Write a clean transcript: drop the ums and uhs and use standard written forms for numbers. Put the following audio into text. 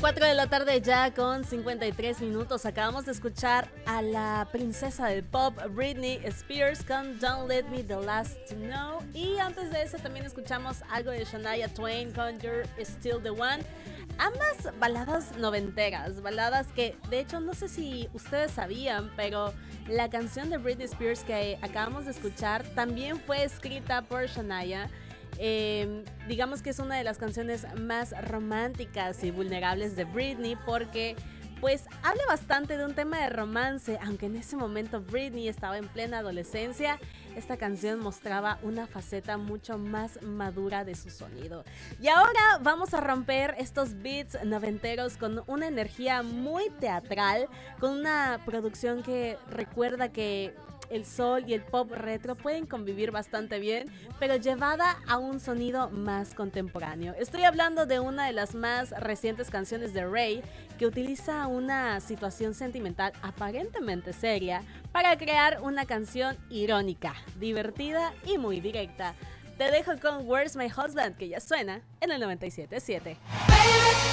4 de la tarde ya con 53 minutos. Acabamos de escuchar a la princesa del pop, Britney Spears, con Don't Let Me The Last To Know. Y antes de eso también escuchamos algo de Shania Twain con You're Still The One. Ambas baladas noventeras, baladas que de hecho no sé si ustedes sabían, pero la canción de Britney Spears que acabamos de escuchar también fue escrita por Shania. Digamos que es una de las canciones más románticas y vulnerables de Britney porque pues habla bastante de un tema de romance, aunque en ese momento Britney estaba en plena adolescencia. Esta canción mostraba una faceta mucho más madura de su sonido. Y ahora vamos a romper estos beats noventeros con una energía muy teatral, con una producción que recuerda que el soul y el pop retro pueden convivir bastante bien, pero llevada a un sonido más contemporáneo. Estoy hablando de una de las más recientes canciones de Rey, que utiliza una situación sentimental aparentemente seria para crear una canción irónica, divertida y muy directa. Te dejo con Where's My Husband, que ya suena en el 97.7.